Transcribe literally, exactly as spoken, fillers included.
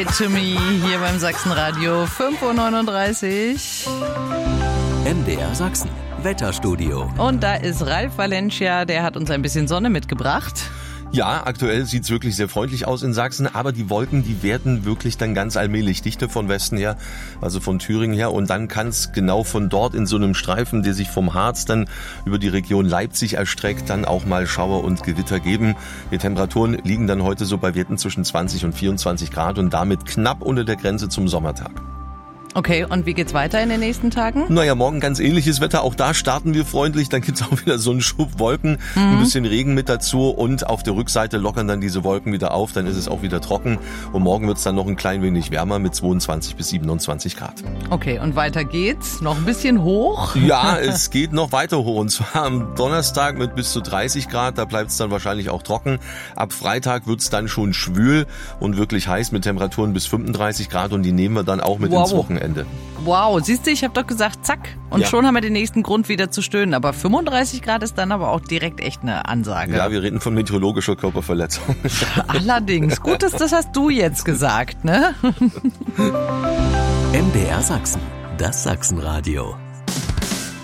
Lie to Me hier beim Sachsenradio fünf Uhr neununddreißig. M D R Sachsen, Wetterstudio. Und da ist Ralf Valencia, der hat uns ein bisschen Sonne mitgebracht. Ja, aktuell sieht's wirklich sehr freundlich aus in Sachsen, aber die Wolken, die werden wirklich dann ganz allmählich dichter von Westen her, also von Thüringen her, und dann kann's genau von dort in so einem Streifen, der sich vom Harz dann über die Region Leipzig erstreckt, dann auch mal Schauer und Gewitter geben. Die Temperaturen liegen dann heute so bei Werten zwischen zwanzig und vierundzwanzig Grad und damit knapp unter der Grenze zum Sommertag. Okay, und wie geht's weiter in den nächsten Tagen? Naja, morgen ganz ähnliches Wetter. Auch da starten wir freundlich. Dann gibt's auch wieder so einen Schub Wolken, mhm. ein bisschen Regen mit dazu und auf der Rückseite lockern dann diese Wolken wieder auf. Dann ist es auch wieder trocken und morgen wird's dann noch ein klein wenig wärmer mit zweiundzwanzig bis siebenundzwanzig Grad. Okay, und weiter geht's. Noch ein bisschen hoch? Ja, es geht noch weiter hoch und zwar am Donnerstag mit bis zu dreißig Grad. Da bleibt's dann wahrscheinlich auch trocken. Ab Freitag wird's dann schon schwül und wirklich heiß mit Temperaturen bis fünfunddreißig Grad und die nehmen wir dann auch mit wow. ins Wochenende. Ende. Wow, siehst du, ich habe doch gesagt, zack. Und ja. schon haben wir den nächsten Grund wieder zu stöhnen. Aber fünfunddreißig Grad ist dann aber auch direkt echt eine Ansage. Ja, wir reden von meteorologischer Körperverletzung. Allerdings. Gut, dass das hast du jetzt gesagt, ne? M D R Sachsen, das Sachsenradio.